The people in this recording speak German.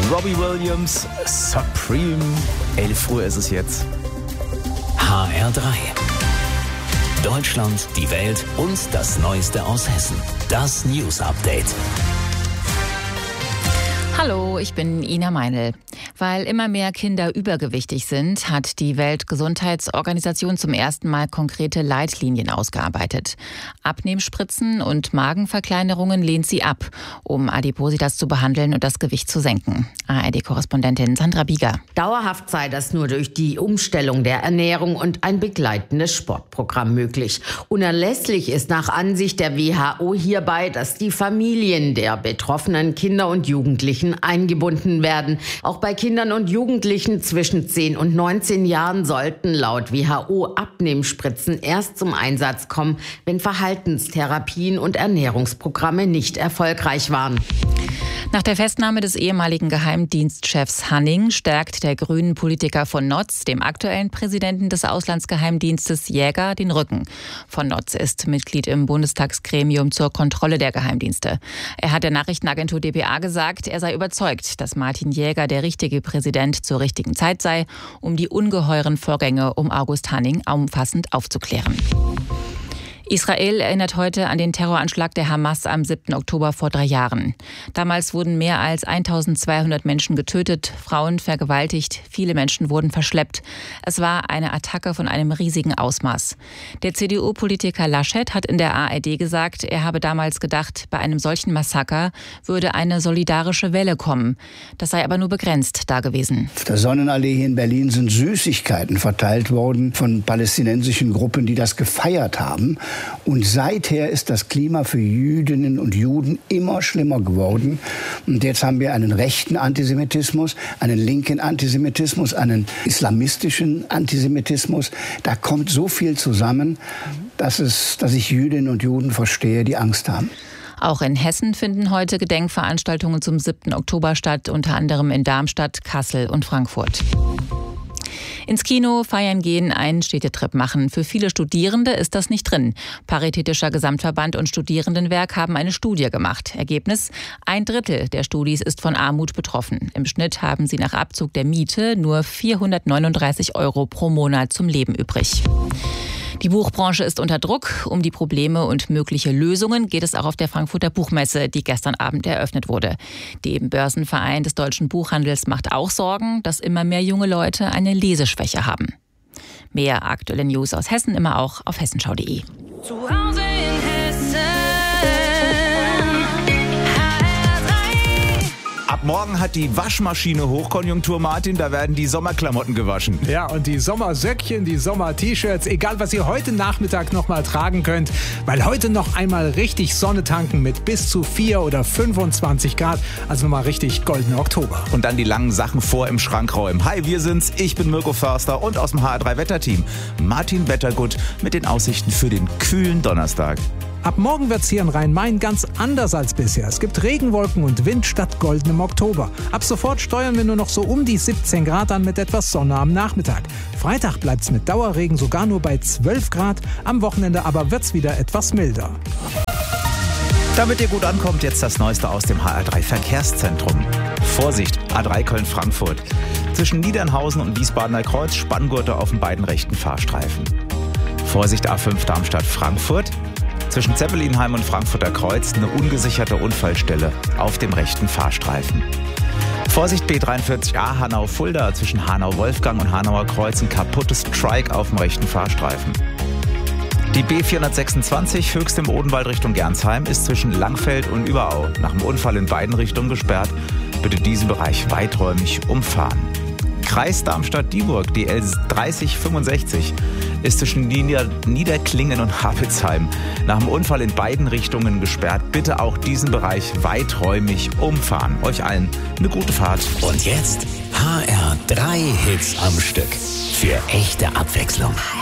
Robbie Williams, Supreme. 11 Uhr ist es jetzt. HR3. Deutschland, die Welt und das Neueste aus Hessen. Das News Update. Hallo, ich bin Ina Meinl. Weil immer mehr Kinder übergewichtig sind, hat die Weltgesundheitsorganisation zum ersten Mal konkrete Leitlinien ausgearbeitet. Abnehmspritzen und Magenverkleinerungen lehnt sie ab, um Adipositas zu behandeln und das Gewicht zu senken. ARD-Korrespondentin Sandra Bieger. Dauerhaft sei das nur durch die Umstellung der Ernährung und ein begleitendes Sportprogramm möglich. Unerlässlich ist nach Ansicht der WHO hierbei, dass die Familien der betroffenen Kinder und Jugendlichen eingebunden werden. Auch bei Kindern und Jugendlichen zwischen 10 und 19 Jahren sollten laut WHO Abnehmspritzen erst zum Einsatz kommen, wenn Verhaltenstherapien und Ernährungsprogramme nicht erfolgreich waren. Nach der Festnahme des ehemaligen Geheimdienstchefs Hanning stärkt der Grünen-Politiker von Notz dem aktuellen Präsidenten des Auslandsgeheimdienstes Jäger den Rücken. Von Notz ist Mitglied im Bundestagsgremium zur Kontrolle der Geheimdienste. Er hat der Nachrichtenagentur dpa gesagt, er sei überzeugt, dass Martin Jäger der richtige Präsident zur richtigen Zeit sei, um die ungeheuren Vorgänge um August Hanning umfassend aufzuklären. Israel erinnert heute an den Terroranschlag der Hamas am 7. Oktober vor 3 Jahren. Damals wurden mehr als 1200 Menschen getötet, Frauen vergewaltigt, viele Menschen wurden verschleppt. Es war eine Attacke von einem riesigen Ausmaß. Der CDU-Politiker Laschet hat in der ARD gesagt, er habe damals gedacht, bei einem solchen Massaker würde eine solidarische Welle kommen. Das sei aber nur begrenzt da gewesen. Auf der Sonnenallee hier in Berlin sind Süßigkeiten verteilt worden von palästinensischen Gruppen, die das gefeiert haben. Und seither ist das Klima für Jüdinnen und Juden immer schlimmer geworden. Und jetzt haben wir einen rechten Antisemitismus, einen linken Antisemitismus, einen islamistischen Antisemitismus. Da kommt so viel zusammen, dass ich Jüdinnen und Juden verstehe, die Angst haben. Auch in Hessen finden heute Gedenkveranstaltungen zum 7. Oktober statt, unter anderem in Darmstadt, Kassel und Frankfurt. Ins Kino, feiern gehen, einen Städtetrip machen. Für viele Studierende ist das nicht drin. Paritätischer Gesamtverband und Studierendenwerk haben eine Studie gemacht. Ergebnis: 1/3 der Studis ist von Armut betroffen. Im Schnitt haben sie nach Abzug der Miete nur 439 € pro Monat zum Leben übrig. Die Buchbranche ist unter Druck. Um die Probleme und mögliche Lösungen geht es auch auf der Frankfurter Buchmesse, die gestern Abend eröffnet wurde. Dem Börsenverein des deutschen Buchhandels macht auch Sorgen, dass immer mehr junge Leute eine Leseschwäche haben. Mehr aktuelle News aus Hessen immer auch auf hessenschau.de. Zu Hause in Hessen. Ab morgen hat die Waschmaschine Hochkonjunktur, Martin. Da werden die Sommerklamotten gewaschen. Ja, und die Sommersöckchen, die Sommer-T-Shirts, egal was ihr heute Nachmittag noch mal tragen könnt, weil heute noch einmal richtig Sonne tanken mit bis zu 4 oder 25 Grad. Also nochmal richtig goldener Oktober. Und dann die langen Sachen vor im Schrank räumen. Hi, wir sind's. Ich bin Mirko Förster und aus dem HR3-Wetterteam Martin Wettergut mit den Aussichten für den kühlen Donnerstag. Ab morgen wird's hier in Rhein-Main ganz anders als bisher. Es gibt Regenwolken und Wind statt goldenem Oktober. Ab sofort steuern wir nur noch so um die 17 Grad an mit etwas Sonne am Nachmittag. Freitag bleibt's mit Dauerregen sogar nur bei 12 Grad. Am Wochenende aber wird's wieder etwas milder. Damit ihr gut ankommt, jetzt das Neueste aus dem HR3 Verkehrszentrum. Vorsicht, A3 Köln-Frankfurt. Zwischen Niedernhausen und Wiesbadener Kreuz Spanngurte auf den beiden rechten Fahrstreifen. Vorsicht, A5 Darmstadt-Frankfurt. Zwischen Zeppelinheim und Frankfurter Kreuz eine ungesicherte Unfallstelle auf dem rechten Fahrstreifen. Vorsicht, B43a Hanau-Fulda. Zwischen Hanau-Wolfgang und Hanauer Kreuz ein kaputtes Trike auf dem rechten Fahrstreifen. Die B426 Höchst im Odenwald Richtung Gernsheim ist zwischen Langfeld und Überau nach dem Unfall in beiden Richtungen gesperrt. Bitte diesen Bereich weiträumig umfahren. Kreis Darmstadt-Dieburg, die L3065, ist zwischen Niederklingen und Habitzheim nach dem Unfall in beiden Richtungen gesperrt. Bitte auch diesen Bereich weiträumig umfahren. Euch allen eine gute Fahrt. Und jetzt HR3 Hits am Stück. Für echte Abwechslung.